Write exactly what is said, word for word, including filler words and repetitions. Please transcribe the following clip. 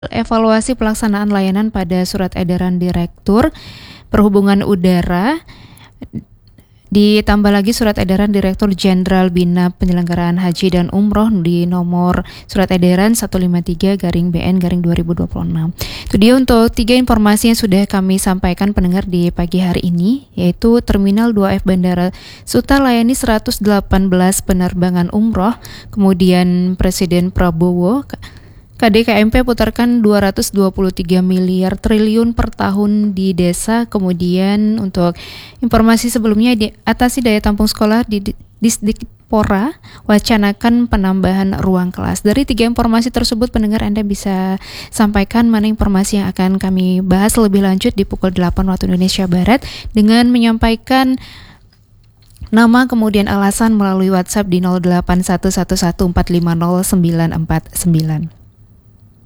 Evaluasi pelaksanaan layanan pada Surat Edaran Direktur Perhubungan Udara, ditambah lagi Surat Edaran Direktur Jenderal Bina Penyelenggaraan Haji dan Umroh di nomor Surat Edaran seratus lima puluh tiga garing B N garing dua ribu dua puluh enam. Itu dia untuk tiga informasi yang sudah kami sampaikan pendengar di pagi hari ini, yaitu Terminal dua F Bandara Suta layani seratus delapan belas penerbangan umroh, kemudian Presiden Prabowo K D K M P putarkan dua ratus dua puluh tiga miliar triliun per tahun di desa. Kemudian untuk informasi sebelumnya, di atasi daya tampung sekolah di Disdikpora wacanakan penambahan ruang kelas. Dari tiga informasi tersebut, pendengar Anda bisa sampaikan mana informasi yang akan kami bahas lebih lanjut di pukul delapan waktu Indonesia Barat dengan menyampaikan nama kemudian alasan melalui WhatsApp di nol delapan satu satu satu empat lima nol sembilan empat sembilan.